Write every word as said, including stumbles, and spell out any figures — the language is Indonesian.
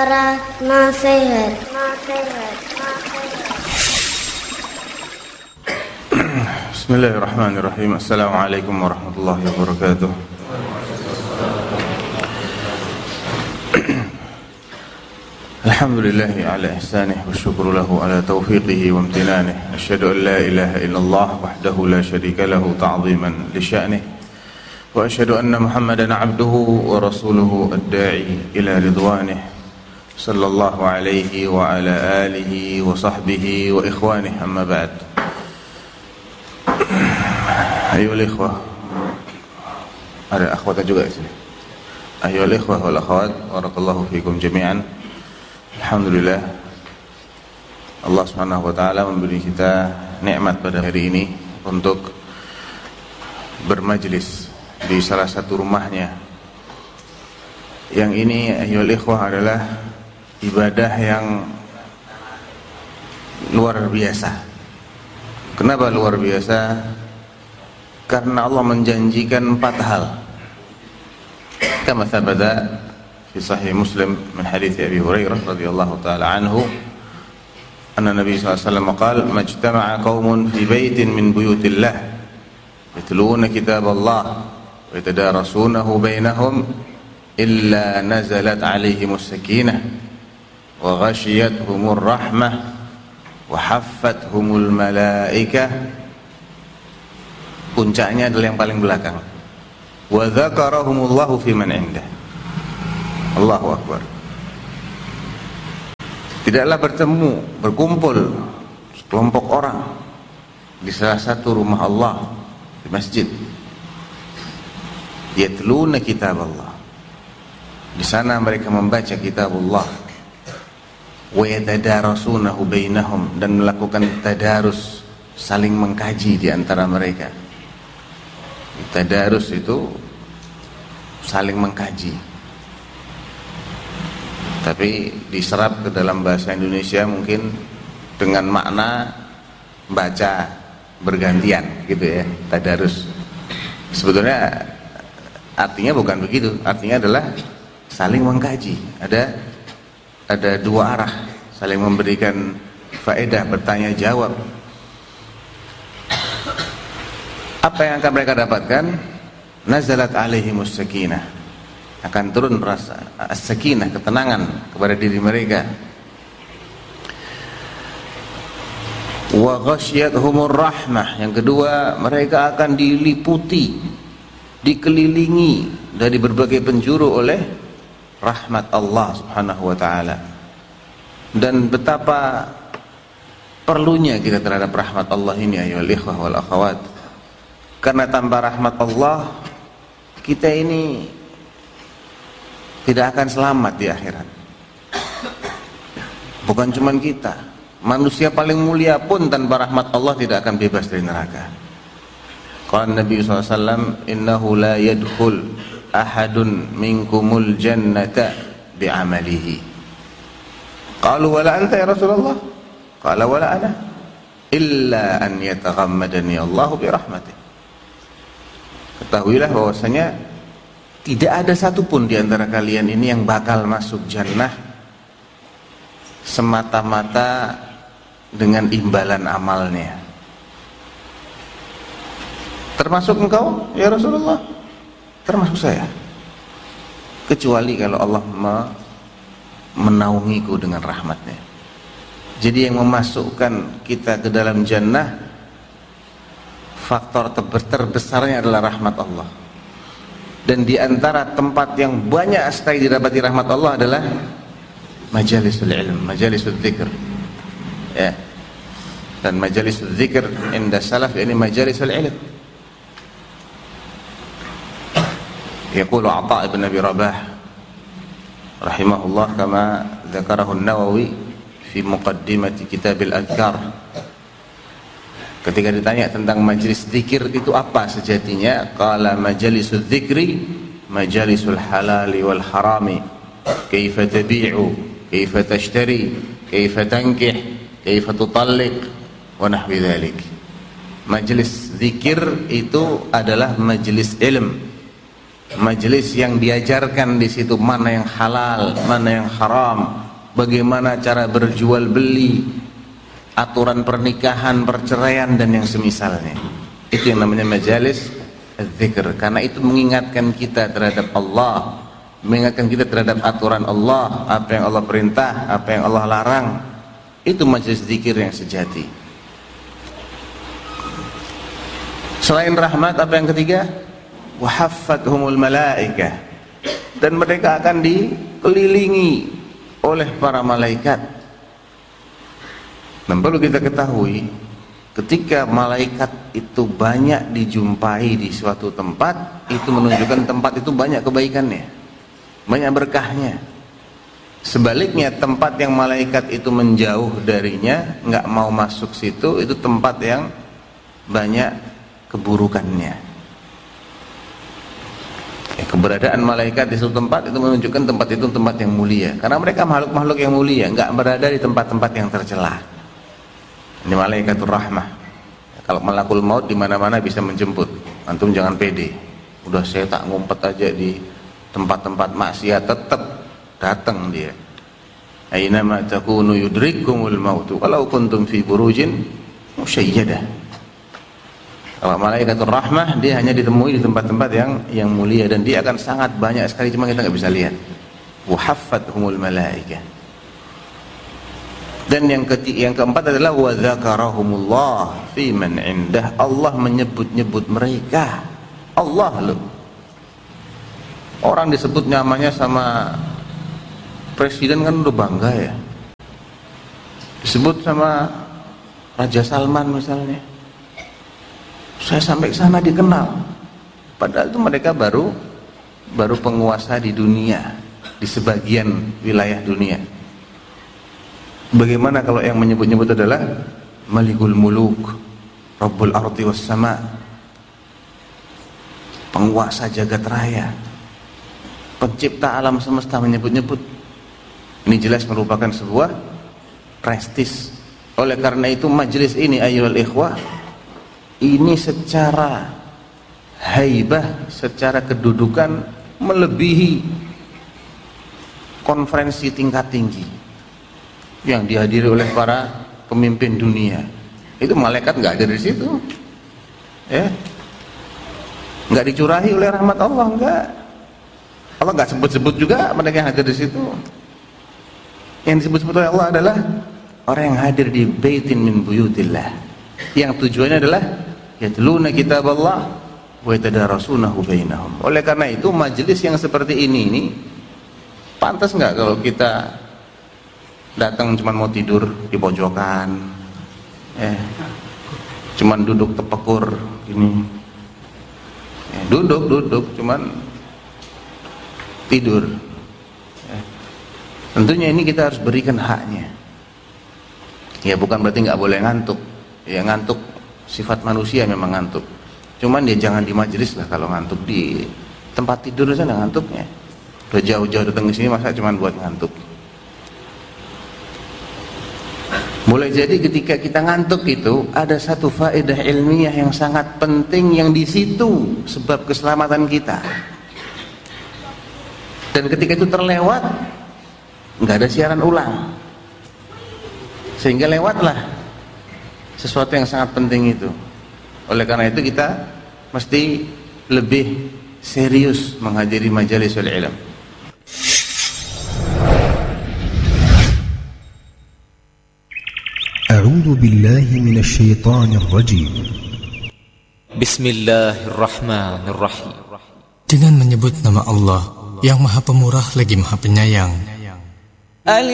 Suara nasihat. Nasihat. Bismillahirrahmanirrahim. Assalamualaikum warahmatullahi wabarakatuh. Alhamdulillahi ala ihsanih wa syukru lahu ala taufiqihi wa amtinanih. Asyhadu an la ilaha illallah wahdahu la syarika lahu ta'ziman li sya'nih. Wa asyhadu anna Muhammadan 'abduhu wa rasuluhu ad-da'i ila ridwanih. Sallallahu alaihi wa ala alihi wa sahbihi wa ikhwanih, amma ba'd. Ayyuhal ikhwah, ada akhwat juga di sini. Ayyuhal ikhwah wal akhwat, barakallahu fikum jami'an. Alhamdulillah, Allah subhanahu wa ta'ala memberi kita nikmat pada hari ini untuk bermajlis di salah satu rumahnya. Yang ini, ayyuhal ikhwah, adalah ibadah yang luar biasa. Kenapa luar biasa? Karena Allah menjanjikan empat hal. Kama thabata fi sahih Muslim min hadits Abi Hurairah radhiyallahu taala anhu, anna Nabi sallallahu alaihi wasallam qala, "Majtama'a qaumun fi baitin min buyutillah yatluna kitaballah wa yatadarasunahu bainahum illa nazalat 'alaihimus sakinah wa ghashiyatuhumur rahmah wa haffathumul malaikah." Puncaknya adalah yang paling belakang. Wa dzakarahumullahu fi man indah. Allahu akbar. Tidaklah bertemu, berkumpul sekelompok orang di salah satu rumah Allah, di masjid. Yatluna kitaballah. Di sana mereka membaca kitab Allah. Wa yatadarasunahu bainahum, dan melakukan tadarus, saling mengkaji di antara mereka. Tadarus itu saling mengkaji, tapi diserap ke dalam bahasa Indonesia mungkin dengan makna baca bergantian gitu ya, tadarus. Sebetulnya artinya bukan begitu, artinya adalah saling mengkaji. Ada ada dua arah, saling memberikan faedah, bertanya jawab. Apa yang akan mereka dapatkan? Nazalat alaihimus sakinah, akan turun rasa as-sakinah, ketenangan kepada diri mereka. Wa ghasyiyatuhumur rahmah, yang kedua mereka akan diliputi, dikelilingi dari berbagai penjuru oleh rahmat Allah subhanahu wa ta'ala. Dan betapa perlunya kita terhadap rahmat Allah ini, ayyuhal ikhwah wal akhawat. Karena tanpa rahmat Allah, kita ini tidak akan selamat di akhirat. Bukan cuma kita, manusia paling mulia pun tanpa rahmat Allah tidak akan bebas dari neraka. Qala Nabi sallallahu alaihi wasallam, "Innahu la yadkhul ahadun minkumul jannata bi'amalihi." Qalu wala anta ya Rasulullah? Qala wala ana, illa an yataghammadani Allahu bi rahmatih. Ketahuilah bahwasanya tidak ada satupun di antara kalian ini yang bakal masuk jannah semata-mata dengan imbalan amalnya. Termasuk engkau ya Rasulullah? Termasuk saya. Kecuali kalau Allah menaungiku dengan rahmatnya. Jadi yang memasukkan kita ke dalam jannah, faktor terbesarnya adalah rahmat Allah. Dan di antara tempat yang banyak sekali didapati rahmat Allah adalah majalisul ilm, majalisul dzikr. Ya. Dan majalisul dzikr inda salaf ini majalisul ilm. Yaqulu Atha ibn Abi Rabah rahimahullah, kama dzakarahu an-Nawawi fi muqaddimati kitab al-Adhkar. Ketika ditanya tentang majlis zikir itu apa sejatinya, qala majalisudz dzikri majalisul halali wal harami, kaifa tabi'u, kaifa tashtari, kaifa tankih, kaifa tutalliq wa nahwi dzalik. Majlis zikir itu adalah majlis ilm, majelis yang diajarkan di situ mana yang halal, mana yang haram, bagaimana cara berjual beli, aturan pernikahan, perceraian dan yang semisalnya. Itu yang namanya majalis dzikir, karena itu mengingatkan kita terhadap Allah, mengingatkan kita terhadap aturan Allah, apa yang Allah perintah, apa yang Allah larang. Itu majelis dzikir yang sejati. Selain rahmat, apa yang ketiga? Wa haffathumul malaikah, dan mereka akan dikelilingi oleh para malaikat. Dan perlu kita ketahui, ketika malaikat itu banyak dijumpai di suatu tempat, itu menunjukkan tempat itu banyak kebaikannya, banyak berkahnya. Sebaliknya, tempat yang malaikat itu menjauh darinya, nggak mau masuk situ, itu tempat yang banyak keburukannya. Keberadaan malaikat di suatu tempat itu menunjukkan tempat itu tempat yang mulia, karena mereka makhluk-makhluk yang mulia, nggak berada di tempat-tempat yang tercela. Ini malaikatur rahmah. Kalau malakul maut di mana-mana bisa menjemput. Antum jangan pede. Udah saya tak ngumpet aja di tempat-tempat maksiat, tetap datang dia. Aina ma takunu yudrikumul maut walau kuntum fi burujin musyayyadah. Kalau malaikatur rahmah, dia hanya ditemui di tempat-tempat yang yang mulia, dan dia akan sangat banyak sekali, cuma kita nggak bisa lihat. Wa haffathumul malaikah. Dan yang ketiga, yang keempat adalah wa dzakarahumullah fi man indah. Allah menyebut-nyebut mereka. Allah loh. Orang disebut namanya sama presiden kan udah bangga ya. Disebut sama Raja Salman misalnya, saya sampai ke sana dikenal. Padahal itu mereka baru baru penguasa di dunia, di sebagian wilayah dunia. Bagaimana kalau yang menyebut-nyebut adalah Malikul Muluk, Rabbul Ardi was Sama, penguasa jagat raya, pencipta alam semesta, menyebut-nyebut. Ini jelas merupakan sebuah prestis. Oleh karena itu majelis ini ayyuhal ikhwah, ini secara haibah, secara kedudukan melebihi konferensi tingkat tinggi yang dihadiri oleh para pemimpin dunia. Itu malaikat nggak ada di situ, ya, nggak dicurahi oleh rahmat Allah, nggak. Allah nggak sebut-sebut juga mereka yang hadir di situ. Yang disebut-sebut oleh Allah adalah orang yang hadir di baitin min buyutillah, yang tujuannya adalah yatluna kitab Allah wa yatadarasunahu bainahum. Oleh karena itu majelis yang seperti ini ini pantas nggak kalau kita datang cuma mau tidur di pojokan, eh, cuman duduk tepekur gini, eh, duduk duduk cuman tidur. Eh, tentunya ini kita harus berikan haknya. Ya bukan berarti nggak boleh ngantuk. Ya ngantuk sifat manusia memang ngantuk. Cuman dia jangan di majelis lah kalau ngantuk, di tempat tidur sana ngantuknya. Udah jauh-jauh datang ke sini masa cuman buat ngantuk. Mulai jadi ketika kita ngantuk itu ada satu faedah ilmiah yang sangat penting yang di situ sebab keselamatan kita. Dan ketika itu terlewat, nggak ada siaran ulang, sehingga lewatlah sesuatu yang sangat penting itu. Oleh karena itu kita mesti lebih serius menghadiri majalisul ilm. A'udzu billahi minasy syaithanir rajim. Bismillahirrahmanirrahim. Dengan menyebut nama Allah yang Maha Pemurah lagi Maha Penyayang.